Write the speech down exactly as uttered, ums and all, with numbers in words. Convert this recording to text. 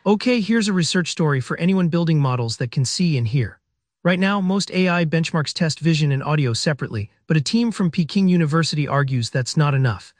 Okay, here's a research story for anyone building models that can see and hear. Right now, most A I benchmarks test vision and audio separately, but a team from Peking University argues that's not enough.